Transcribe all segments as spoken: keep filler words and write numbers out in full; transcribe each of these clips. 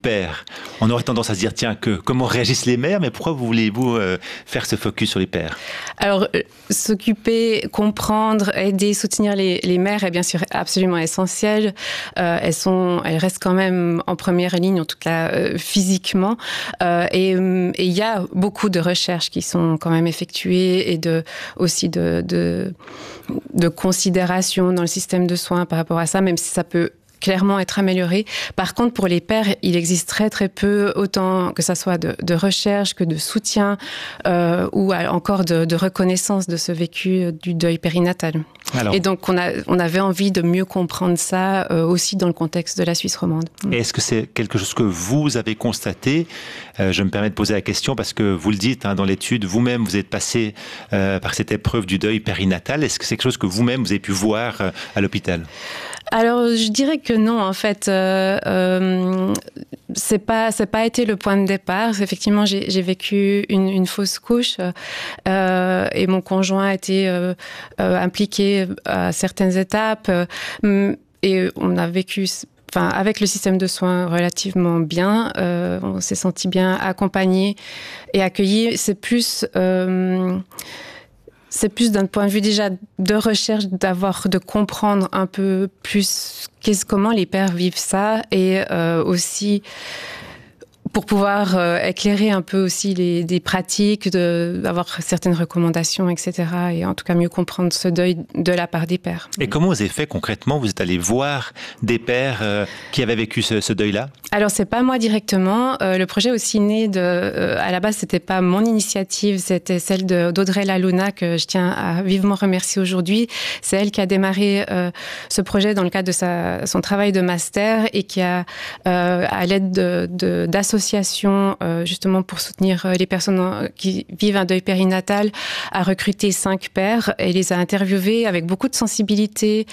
pères. On aurait tendance à se dire, tiens, que, comment réagissent les mères, mais pourquoi voulez-vous euh, faire ce focus sur les pères? Alors, euh, s'occuper, comprendre, aider, soutenir les, les mères est bien sûr absolument essentiel. Euh, elles sont, elles restent quand même en première ligne, en tout cas euh, physiquement. Euh, et il y a beaucoup de recherches qui sont quand même effectuées et de, aussi de, de, de considération dans le système de soins par rapport à ça, même si ça peut clairement être amélioré. Par contre, pour les pères, il existe très très peu, autant que ça soit de, de recherche que de soutien euh, ou encore de, de reconnaissance de ce vécu du deuil périnatal. Alors, et donc, on, a, on avait envie de mieux comprendre ça euh, aussi dans le contexte de la Suisse romande. Et est-ce que c'est quelque chose que vous avez constaté? euh, Je me permets de poser la question parce que vous le dites hein, dans l'étude, vous-même, vous êtes passé euh, par cette épreuve du deuil périnatal. Est-ce que c'est quelque chose que vous-même, vous avez pu voir euh, à l'hôpital? Alors, je dirais que non, en fait, euh, euh, c'est pas, c'est pas été le point de départ. Effectivement, j'ai, j'ai vécu une, une fausse couche euh, et mon conjoint a été euh, euh, impliqué à certaines étapes euh, et on a vécu. Enfin, avec le système de soins relativement bien, euh, on s'est senti bien accompagné et accueilli. C'est plus euh, C'est plus d'un point de vue déjà de recherche, d'avoir, de comprendre un peu plus qu'est-ce, comment les pères vivent ça et euh, aussi pour pouvoir euh, éclairer un peu aussi les, des pratiques, de, d'avoir certaines recommandations, et cetera. Et en tout cas mieux comprendre ce deuil de la part des pères. Et comment vous avez fait concrètement? Vous êtes allé voir des pères euh, qui avaient vécu ce, ce deuil-là? Alors c'est pas moi directement. Euh, le projet est aussi né de. Euh, à la base c'était pas mon initiative, c'était celle de, d'Audrey Laluna que je tiens à vivement remercier aujourd'hui. C'est elle qui a démarré euh, ce projet dans le cadre de sa, son travail de master et qui a, euh, à l'aide de, de, d'associations Euh, justement pour soutenir les personnes qui vivent un deuil périnatal, a recruté cinq pères et les a interviewés avec beaucoup de sensibilité.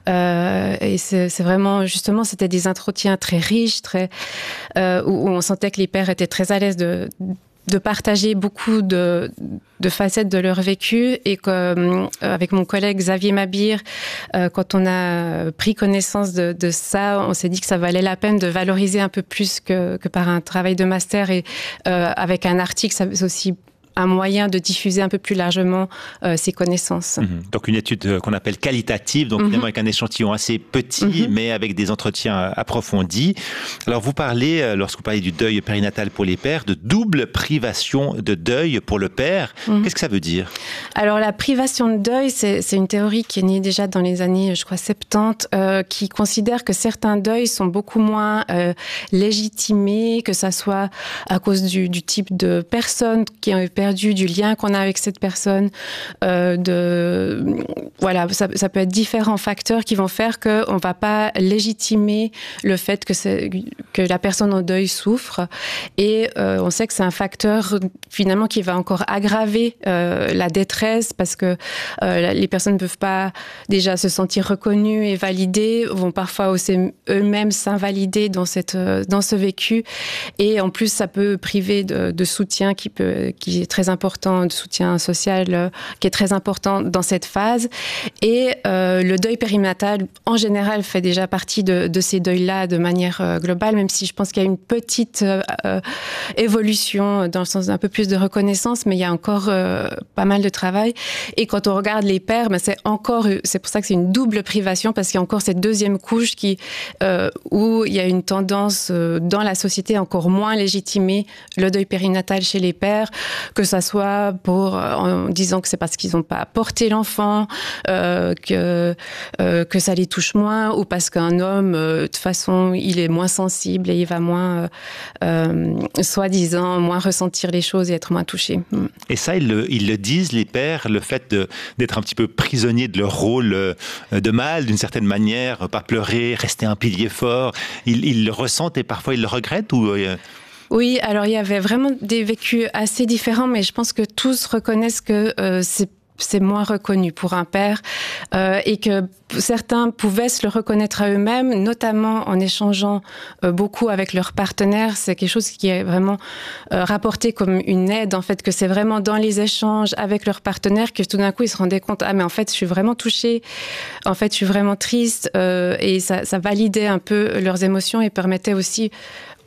Euh, et c'est, c'est vraiment, justement, c'était des entretiens très riches, très, euh, où, où on sentait que les pères étaient très à l'aise de de partager beaucoup de, de facettes de leur vécu et qu'avec euh, mon collègue Xavier Mabir, euh, quand on a pris connaissance de, de ça, on s'est dit que ça valait la peine de valoriser un peu plus que, que par un travail de master et euh, avec un article, ça c'est aussi un moyen de diffuser un peu plus largement euh, ces connaissances. Mmh. Donc une étude qu'on appelle qualitative, donc mmh. finalement avec un échantillon assez petit, mmh. mais avec des entretiens approfondis. Alors vous parlez, lorsque vous parlez du deuil périnatal pour les pères, de double privation de deuil pour le père. Mmh. Qu'est-ce que ça veut dire? Alors la privation de deuil, c'est, c'est une théorie qui est née déjà dans les années, je crois, soixante-dix, euh, qui considère que certains deuils sont beaucoup moins euh, légitimés, que ça soit à cause du, du type de personne qui ont perdu du lien qu'on a avec cette personne, euh, de voilà, ça, ça peut être différents facteurs qui vont faire que on va pas légitimer le fait que c'est, que la personne en deuil souffre et euh, on sait que c'est un facteur finalement qui va encore aggraver euh, la détresse parce que euh, les personnes ne peuvent pas déjà se sentir reconnues et validées, vont parfois aussi eux-mêmes s'invalider dans cette dans ce vécu et en plus ça peut priver de, de soutien qui peut qui est très important, de soutien social euh, qui est très important dans cette phase. Et euh, le deuil périnatal, en général, fait déjà partie de, de ces deuils-là de manière euh, globale, même si je pense qu'il y a une petite euh, euh, évolution dans le sens d'un peu plus de reconnaissance, mais il y a encore euh, pas mal de travail. Et quand on regarde les pères, ben c'est encore, c'est pour ça que c'est une double privation, parce qu'il y a encore cette deuxième couche qui, euh, où il y a une tendance euh, dans la société encore moins légitimer le deuil périnatal chez les pères, que ça soit pour, en disant que c'est parce qu'ils n'ont pas porté l'enfant, euh, que, euh, que ça les touche moins, ou parce qu'un homme, euh, de toute façon, il est moins sensible et il va moins, euh, euh, soi-disant, moins ressentir les choses et être moins touché. Et ça, ils le, ils le disent, les pères, le fait de, d'être un petit peu prisonniers de leur rôle de mâle, d'une certaine manière, pas pleurer, rester un pilier fort, ils, ils le ressentent et parfois ils le regrettent ou... Euh... Oui, alors il y avait vraiment des vécus assez différents, mais je pense que tous reconnaissent que euh, c'est c'est moins reconnu pour un père euh, et que certains pouvaient se le reconnaître à eux-mêmes, notamment en échangeant euh, beaucoup avec leurs partenaires. C'est quelque chose qui est vraiment euh, rapporté comme une aide, en fait, que c'est vraiment dans les échanges avec leurs partenaires que tout d'un coup ils se rendaient compte, ah mais en fait je suis vraiment touchée, en fait je suis vraiment triste euh, et ça, ça validait un peu leurs émotions et permettait aussi